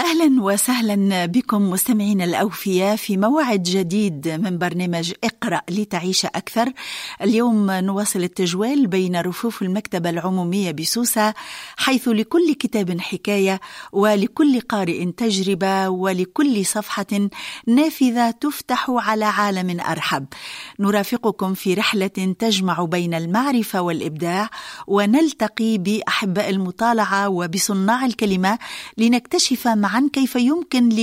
أهلا وسهلا بكم مستمعين الأوفياء في موعد جديد من برنامج اقرأ لتعيش أكثر. اليوم نواصل التجوال بين رفوف المكتبة العمومية بسوسة، حيث لكل كتاب حكاية ولكل قارئ تجربة ولكل صفحة نافذة تفتح على عالم أرحب. نرافقكم في رحلة تجمع بين المعرفة والإبداع، ونلتقي بأحباء المطالعة وبصناع الكلمة لنكتشف معا كيف يمكن